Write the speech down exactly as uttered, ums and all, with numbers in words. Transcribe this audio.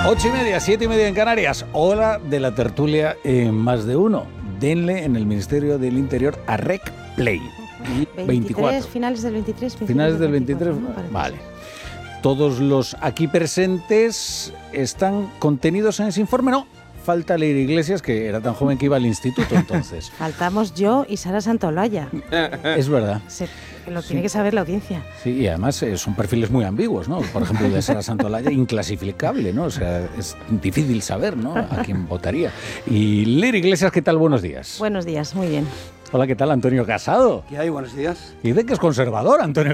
Ocho y media, siete y media en Canarias. Hora de la tertulia en Más de Uno. Denle en el Ministerio del Interior a Rec Play. veinticuatro. Finales del veintitrés. Finales del veintitrés, ¿no? Vale. Todos los aquí presentes están contenidos en ese informe, ¿no? Falta Leire Iglesias, que era tan joven que iba al instituto entonces. Faltamos yo y Sara Santolaya. Es verdad. Se, lo tiene sí. que saber la audiencia. Sí, y además eh, son perfiles muy ambiguos, ¿no? Por ejemplo, el de Sara Santolaya, inclasificable, ¿no? O sea, es difícil saber, ¿no? A quién votaría. Y Leire Iglesias, ¿qué tal? Buenos días. Buenos días, muy bien. Hola, ¿qué tal? Antonio Casado. ¿Qué hay? Buenos días. Dice que es conservador, Antonio